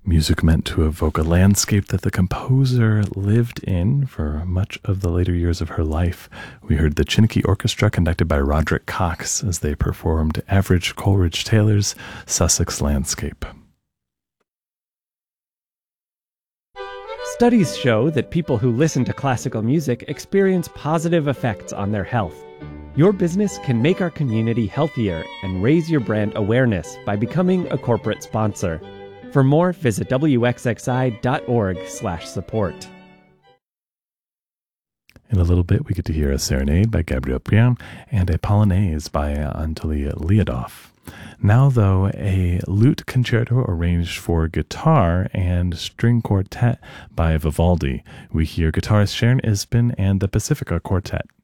Music meant to evoke a landscape that the composer lived in for much of the later years of her life. We heard the Chiniki Orchestra conducted by Roderick Cox as they performed Average Coleridge Taylor's Sussex Landscape. Studies show that people who listen to classical music experience positive effects on their health. Your business can make our community healthier and raise your brand awareness by becoming a corporate sponsor. For more, visit wxxi.org/support. In a little bit, we get to hear a serenade by Gabriel Priam and a polonaise by Anatoly Lyadov. Now, though, a lute concerto arranged for guitar and string quartet by Vivaldi. We hear guitarist Sharon Isbin and the Pacifica Quartet.